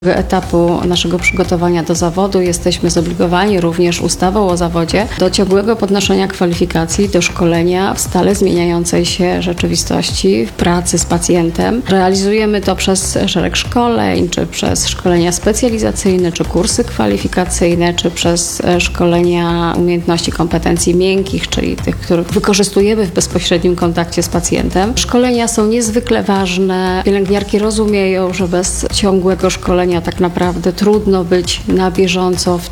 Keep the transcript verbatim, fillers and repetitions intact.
etapu naszego przygotowania do zawodu jesteśmy zobligowani również ustawą o zawodzie do ciągłego podnoszenia kwalifikacji, do szkolenia w stale zmieniającej się rzeczywistości, w pracy z pacjentem. Realizujemy to przez szereg szkoleń, czy przez szkolenia specjalizacyjne, czy kursy kwalifikacyjne, czy przez szkolenia umiejętności kompetencji miękkich, czyli tych, których wykorzystujemy w bezpośrednim kontakcie z pacjentem. Szkolenia są niezwykle ważne. Pielęgniarki rozumieją, że bez ciągłego szkolenia tak naprawdę trudno być na bieżąco w